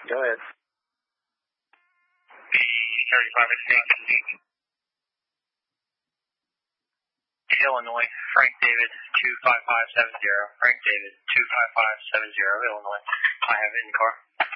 Go ahead. B35 Illinois, Frank David 25570. Frank David 25570, Illinois. I have it in the car.